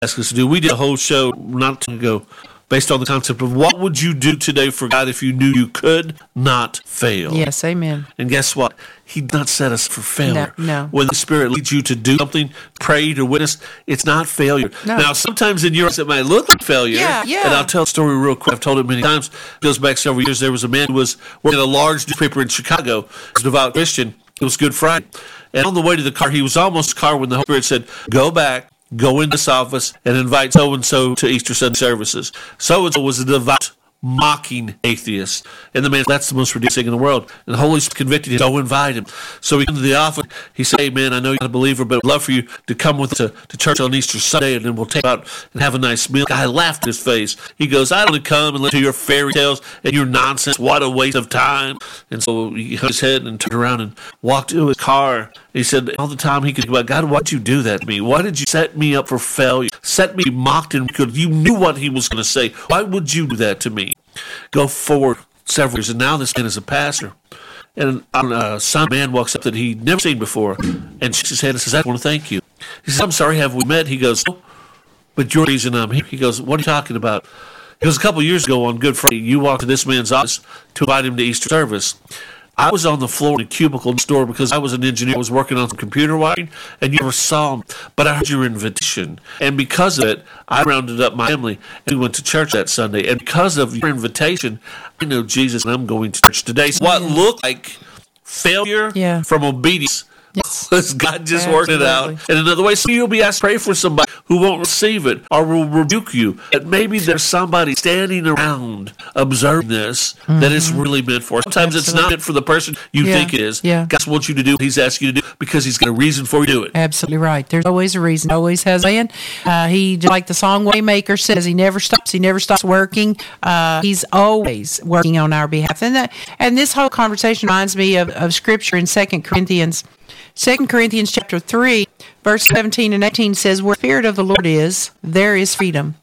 ask us to do. We did a whole show not too long ago based on the concept of what would you do today for God if you knew you could not fail. Yes, amen. And guess what? He did not set us for failure. No. When the Spirit leads you to do something, pray to witness, it's not failure. No. Now, sometimes in your eyes it might look like failure. Yeah. And I'll tell a story real quick. I've told it many times. It goes back several years. There was a man who was working at a large newspaper in Chicago. He was a devout Christian. It was Good Friday. And on the way to the car, he was almost in the car when the Holy Spirit said, go back. Go in this office and invite so-and-so to Easter Sunday services. So-and-so was a devout, mocking atheist. And the man, that's the most ridiculous thing in the world. And the Holy Spirit convicted him, go invite him. So he came to the office. He said, hey, man, I know you're not a believer, but I'd love for you to come with us to church on Easter Sunday, and then we'll take out and have a nice meal. The guy laughed in his face. He goes, I don't want to come and listen to your fairy tales and your nonsense. What a waste of time. And so he hung his head and turned around and walked to his car. He said all the time he could think about, God, why'd you do that to me? Why did you set me up for failure? Set me mocked and because you knew what he was going to say. Why would you do that to me? Go forward several years, and now this man is a pastor. And some man walks up that he'd never seen before and shakes his head and says, I want to thank you. He says, I'm sorry, have we met? He goes, no, but you're the reason I'm here. He goes, what are you talking about? He goes, a couple of years ago on Good Friday, you walked to this man's office to invite him to Easter service. I was on the floor in a cubicle next door because I was an engineer. I was working on some computer wiring, and you never saw him. But I heard your invitation. And because of it, I rounded up my family, and we went to church that Sunday. And because of your invitation, I know Jesus, and I'm going to church today. So what looked like failure from obedience, yes. God just worked it out. And another way, some of you will be asked to pray for somebody who won't receive it or will rebuke you. That maybe there's somebody standing around observing this that it's really meant for. Sometimes it's not meant for the person you think it is. God wants you to do what He's asked you to do because He's got a reason for you to do it. Absolutely right. There's always a reason. Always has a plan. He, just like the song Waymaker says, He never stops. He never stops working. He's always working on our behalf. And this whole conversation reminds me of Scripture in 2 Corinthians. 2 Corinthians chapter 3, verse 17 and 18 says, where the Spirit of the Lord is, there is freedom.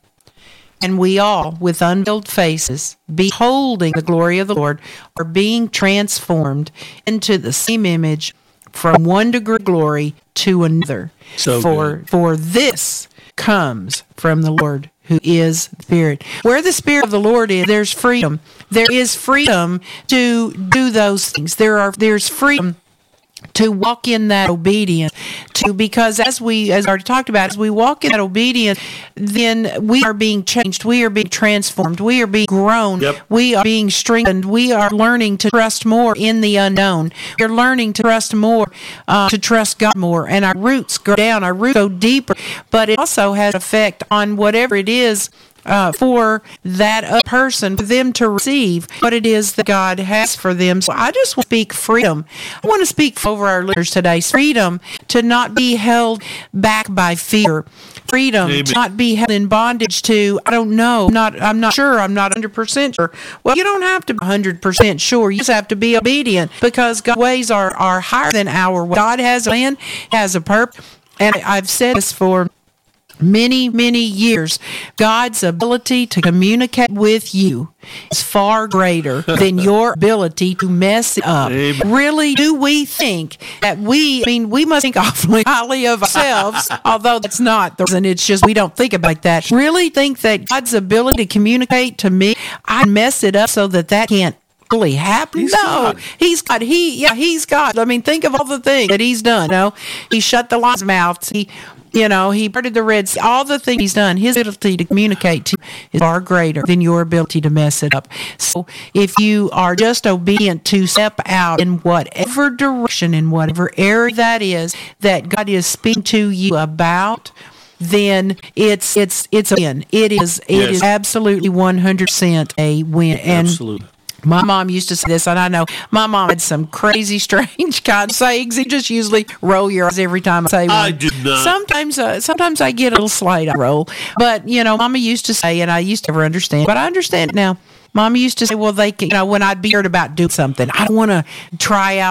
And we all, with unveiled faces, beholding the glory of the Lord, are being transformed into the same image from one degree of glory to another. For this comes from the Lord, who is the Spirit. Where the Spirit of the Lord is, there's freedom. There is freedom to do those things. There's freedom to walk in that obedience, because as I already talked about, as we walk in that obedience, then we are being changed, we are being transformed, we are being grown, we are being strengthened, we are learning to trust more in the unknown, we're learning to trust more, to trust God more, and our roots go down, our roots go deeper, but it also has an effect on whatever it is for that person, for them to receive what it is that God has for them. So I just want to speak freedom. I want to speak over our listeners today. Freedom to not be held back by fear. Freedom to not be held in bondage to, I don't know, I'm not sure, I'm not 100% sure. Well, you don't have to be 100% sure. You just have to be obedient because God's ways are higher than our ways. God has a plan, has a purpose, and I've said this for many, many years. God's ability to communicate with you is far greater than your ability to mess it up. Amen. Really, do we think that we must think awfully highly of ourselves, although that's not the reason. It's just we don't think about that. Really think that God's ability to communicate to me, I mess it up so that can't really happen? He's God. He's God. I mean, think of all the things that He's done. He shut the lion's mouth. He parted the Red Sea. All the things He's done, His ability to communicate to you is far greater than your ability to mess it up. So if you are just obedient to step out in whatever direction, in whatever area that is, that God is speaking to you about, then it's a win. It is absolutely 100% a win. And absolutely. My mom used to say this, and I know my mom had some crazy, strange kind of sayings. You just usually roll your eyes every time I say one. I do not. Sometimes I get a little slight eye roll. But, Mama used to say, and I used to never understand, but I understand it now. Mama used to say, well, when I'd be heard about doing something, I don't want to try out